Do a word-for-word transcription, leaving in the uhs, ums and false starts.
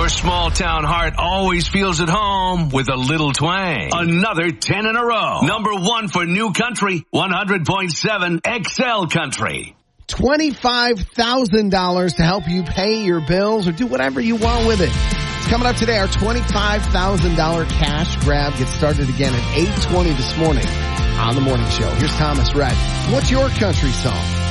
Your small town heart always feels at home with a little twang. Another ten in a row. Number one for new country, one hundred point seven X L Country. twenty-five thousand dollars to help you pay your bills or do whatever you want with it. It's coming up today. Our twenty-five thousand dollars cash grab gets started again at eight twenty this morning on The Morning Show. Here's Thomas Rhett. What's your country song?